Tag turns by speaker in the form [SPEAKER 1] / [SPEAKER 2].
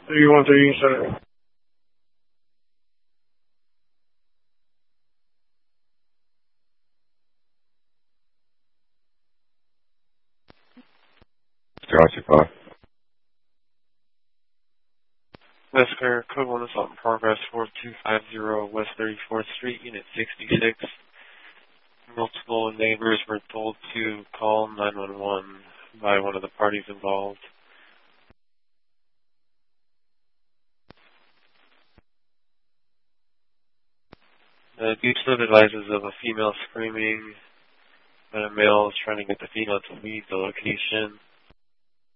[SPEAKER 1] 3130 Center.
[SPEAKER 2] Gotcha, Bob.
[SPEAKER 3] Westcare, Code 1 Assault in Progress, 4250 West 34th Street, Unit 66. Multiple neighbors were told to call 911 by one of the parties involved. The beach note advises of a female screaming, and a male is trying to get the female to leave the location.